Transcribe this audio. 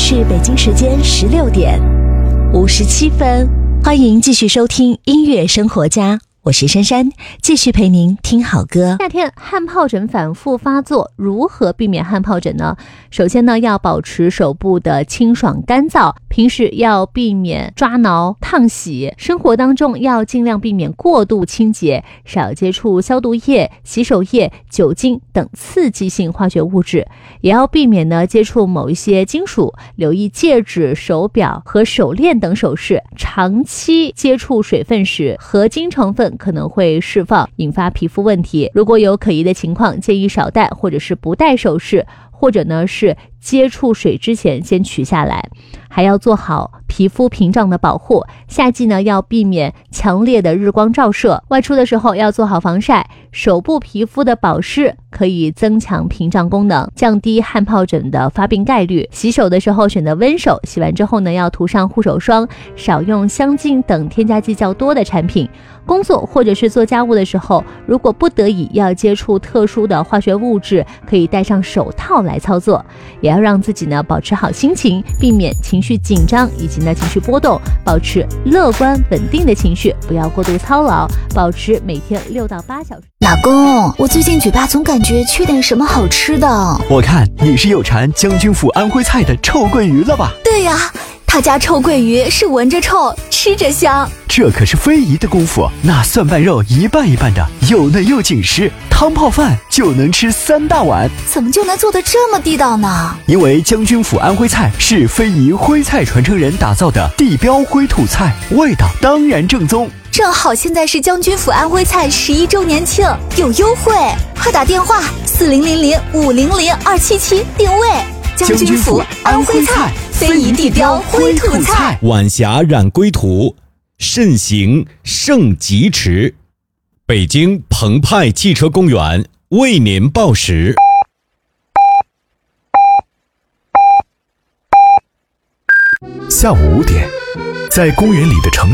是北京时间16点57分，欢迎继续收听音乐生活家，我是珊珊，继续陪您听好歌。 夏天汗疱疹反复发作，如何避免汗疱疹呢？首先呢，要保持手部的清爽干燥，平时要避免抓挠、烫洗，生活当中要尽量避免过度清洁，少接触消毒液、洗手液、酒精等刺激性化学物质，也要避免呢接触某一些金属，留意戒指、手表和手链等首饰。长期接触水分时，合金成分可能会释放，引发皮肤问题。如果有可疑的情况，建议少戴或者是不戴首饰，或者呢是接触水之前先取下来。还要做好皮肤屏障的保护，夏季呢要避免强烈的日光照射，外出的时候要做好防晒。手部皮肤的保湿可以增强屏障功能，降低汗疱疹的发病概率。洗手的时候选择温手，洗完之后呢要涂上护手霜，少用香精等添加剂较多的产品。工作或者是做家务的时候，如果不得已要接触特殊的化学物质，可以戴上手套来操作。也要让自己呢保持好心情，避免情绪紧张以及呢情绪波动，保持乐观稳定的情绪，不要过度操劳，保持每天6到8小时。 老公，我最近嘴巴总感觉缺点什么好吃的。 我看你是有馋将军府安徽菜的臭鳜鱼了吧？ 对呀，他家臭鳜鱼是闻着臭，吃着香。 这可是非遗的功夫，那蒜瓣肉一半一半的，又嫩又紧实，汤泡饭就能吃3大碗。 怎么就能做得这么地道呢？ 因为将军府安徽菜是非遗徽菜传承人打造的地标徽土菜，味道当然正宗。 正好现在是将军府安徽菜11周年庆，有优惠，快打电话4000500277定位。 将军府安徽菜， 非遗地标徽土菜。 晚霞染归途，慎行盛疾驰。北京澎湃汽车公园为您报时。 下午5点，在公园里的城